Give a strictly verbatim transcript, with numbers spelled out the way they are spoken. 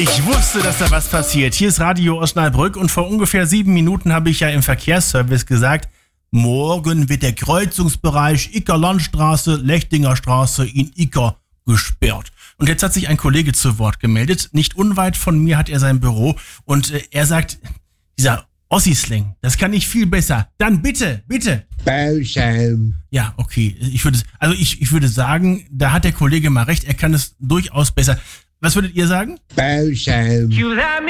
Ich wusste, dass da was passiert. Hier ist Radio Osnabrück und vor ungefähr sieben Minuten habe ich ja im Verkehrsservice gesagt, morgen wird der Kreuzungsbereich Icker-Landstraße, Lechtinger Straße in Icker gesperrt. Und jetzt hat sich ein Kollege zu Wort gemeldet. Nicht unweit von mir hat er sein Büro und äh, er sagt, dieser Ossi-Slang, das kann ich viel besser. Dann bitte, bitte. Bauschaum. Ja, okay. Ich würde, also ich, ich würde sagen, da hat der Kollege mal recht. Er kann es durchaus besser. Was würdet ihr sagen? Bauschaum.